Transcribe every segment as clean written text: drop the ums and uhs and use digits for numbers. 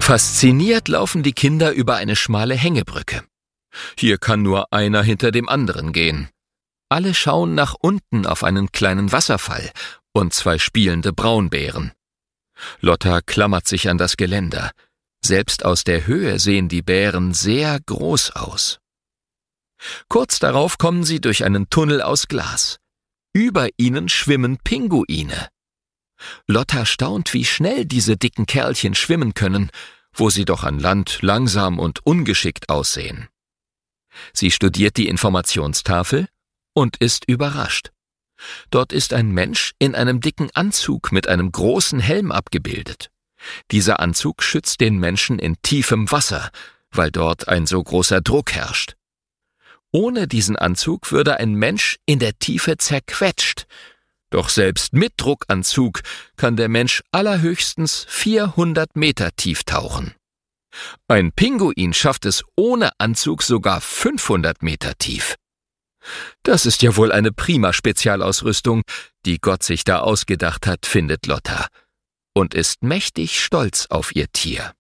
Fasziniert laufen die Kinder über eine schmale Hängebrücke. Hier kann nur einer hinter dem anderen gehen. Alle schauen nach unten auf einen kleinen Wasserfall und 2 spielende Braunbären. Lotta klammert sich an das Geländer. Selbst aus der Höhe sehen die Bären sehr groß aus. Kurz darauf kommen sie durch einen Tunnel aus Glas. Über ihnen schwimmen Pinguine. Lotta staunt, wie schnell diese dicken Kerlchen schwimmen können, wo sie doch an Land langsam und ungeschickt aussehen. Sie studiert die Informationstafel und ist überrascht. Dort ist ein Mensch in einem dicken Anzug mit einem großen Helm abgebildet. Dieser Anzug schützt den Menschen in tiefem Wasser, weil dort ein so großer Druck herrscht. Ohne diesen Anzug würde ein Mensch in der Tiefe zerquetscht. Doch selbst mit Druckanzug kann der Mensch allerhöchstens 400 Meter tief tauchen. Ein Pinguin schafft es ohne Anzug sogar 500 Meter tief. Das ist ja wohl eine prima Spezialausrüstung, die Gott sich da ausgedacht hat, findet Lotta, und ist mächtig stolz auf ihr Tier.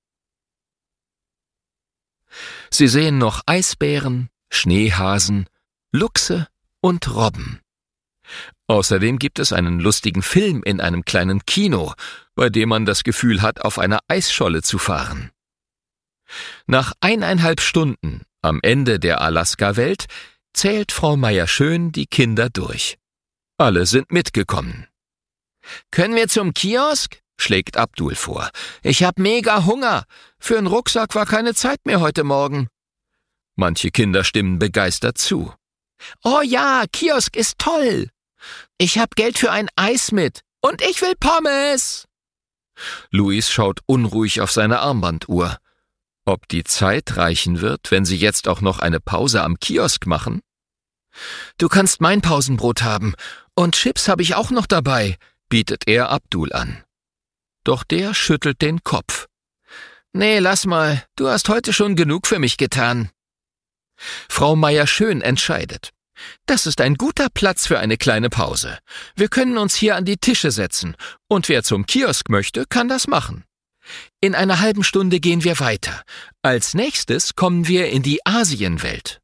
Sie sehen noch Eisbären, Schneehasen, Luchse und Robben. Außerdem gibt es einen lustigen Film in einem kleinen Kino, bei dem man das Gefühl hat, auf einer Eisscholle zu fahren. Nach 1,5 Stunden, am Ende der Alaska-Welt, zählt Frau Meier-Schön die Kinder durch. Alle sind mitgekommen. »Können wir zum Kiosk?« schlägt Abdul vor. »Ich hab mega Hunger. Für einen Rucksack war keine Zeit mehr heute Morgen.« Manche Kinder stimmen begeistert zu. »Oh ja, Kiosk ist toll. Ich hab Geld für ein Eis mit. Und ich will Pommes.« Luis schaut unruhig auf seine Armbanduhr. Ob die Zeit reichen wird, wenn sie jetzt auch noch eine Pause am Kiosk machen? »Du kannst mein Pausenbrot haben. Und Chips habe ich auch noch dabei«, bietet er Abdul an. Doch der schüttelt den Kopf. »Nee, lass mal. Du hast heute schon genug für mich getan.« Frau Meier-Schön entscheidet. »Das ist ein guter Platz für eine kleine Pause. Wir können uns hier an die Tische setzen. Und wer zum Kiosk möchte, kann das machen. In einer halben Stunde gehen wir weiter. Als nächstes kommen wir in die Asienwelt.«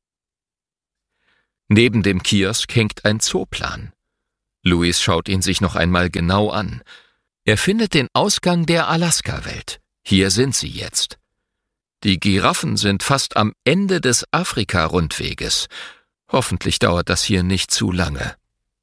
Neben dem Kiosk hängt ein Zooplan. Luis schaut ihn sich noch einmal genau an. Er findet den Ausgang der Alaska-Welt. Hier sind sie jetzt. Die Giraffen sind fast am Ende des Afrika-Rundweges. Hoffentlich dauert das hier nicht zu lange.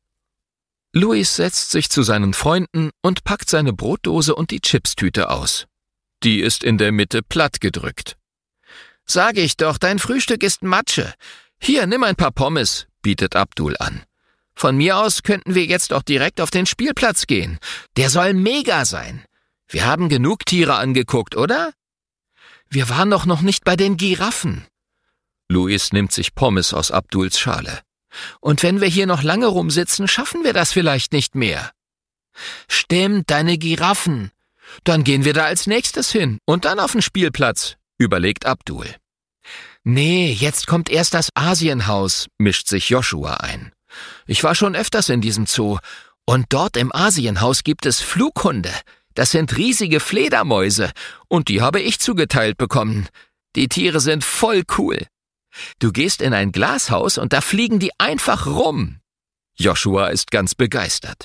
Luis setzt sich zu seinen Freunden und packt seine Brotdose und die Chipstüte aus. Die ist in der Mitte platt gedrückt. »Sag ich doch, dein Frühstück ist Matsche. Hier, nimm ein paar Pommes«, bietet Abdul an. »Von mir aus könnten wir jetzt auch direkt auf den Spielplatz gehen. Der soll mega sein. Wir haben genug Tiere angeguckt, oder?« »Wir waren doch noch nicht bei den Giraffen.« Luis nimmt sich Pommes aus Abduls Schale. »Und wenn wir hier noch lange rumsitzen, schaffen wir das vielleicht nicht mehr.« »Stimmt, deine Giraffen. Dann gehen wir da als nächstes hin und dann auf den Spielplatz«, überlegt Abdul. »Nee, jetzt kommt erst das Asienhaus«, mischt sich Joshua ein. »Ich war schon öfters in diesem Zoo. Und dort im Asienhaus gibt es Flughunde. Das sind riesige Fledermäuse. Und die habe ich zugeteilt bekommen. Die Tiere sind voll cool. Du gehst in ein Glashaus und da fliegen die einfach rum.« Joshua ist ganz begeistert.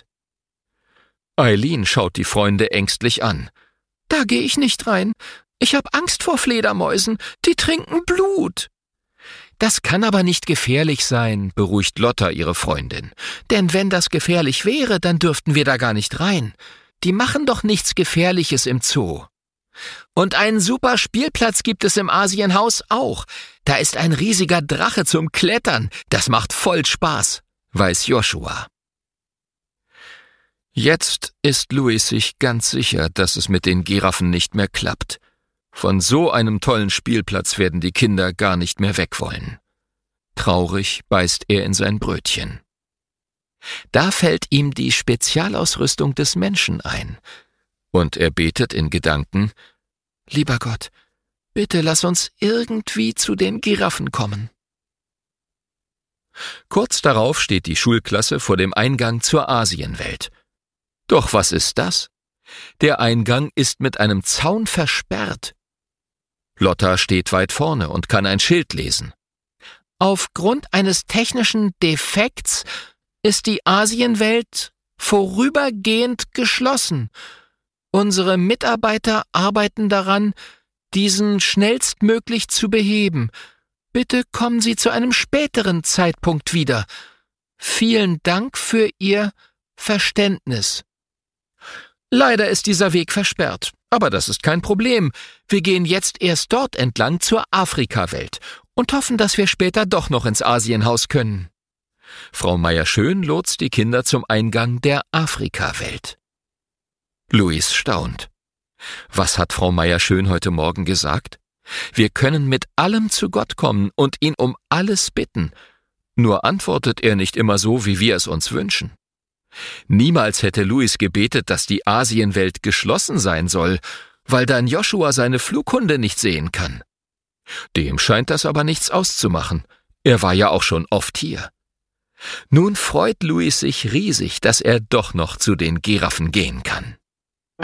Eileen schaut die Freunde ängstlich an. »Da gehe ich nicht rein. Ich habe Angst vor Fledermäusen. Die trinken Blut.« »Das kann aber nicht gefährlich sein«, beruhigt Lotta ihre Freundin. »Denn wenn das gefährlich wäre, dann dürften wir da gar nicht rein. Die machen doch nichts Gefährliches im Zoo.« »Und einen super Spielplatz gibt es im Asienhaus auch. Da ist ein riesiger Drache zum Klettern. Das macht voll Spaß«, weiß Joshua. Jetzt ist Luis sich ganz sicher, dass es mit den Giraffen nicht mehr klappt. Von so einem tollen Spielplatz werden die Kinder gar nicht mehr weg wollen. Traurig beißt er in sein Brötchen. Da fällt ihm die Spezialausrüstung des Menschen ein. Und er betet in Gedanken: »Lieber Gott, bitte lass uns irgendwie zu den Giraffen kommen.« Kurz darauf steht die Schulklasse vor dem Eingang zur Asienwelt. Doch was ist das? Der Eingang ist mit einem Zaun versperrt. Lotta steht weit vorne und kann ein Schild lesen. Aufgrund eines technischen Defekts ist die Asienwelt vorübergehend geschlossen. Unsere Mitarbeiter arbeiten daran, diesen schnellstmöglich zu beheben. Bitte kommen Sie zu einem späteren Zeitpunkt wieder. Vielen Dank für Ihr Verständnis. Leider ist dieser Weg versperrt, aber das ist kein Problem. Wir gehen jetzt erst dort entlang zur Afrikawelt und hoffen, dass wir später doch noch ins Asienhaus können. Frau Meier-Schön lotst die Kinder zum Eingang der Afrikawelt. Luis staunt. Was hat Frau Meier-Schön heute Morgen gesagt? Wir können mit allem zu Gott kommen und ihn um alles bitten. Nur antwortet er nicht immer so, wie wir es uns wünschen. Niemals hätte Luis gebetet, dass die Asienwelt geschlossen sein soll, weil dann Joshua seine Flughunde nicht sehen kann. Dem scheint das aber nichts auszumachen. Er war ja auch schon oft hier. Nun freut Luis sich riesig, dass er doch noch zu den Giraffen gehen kann.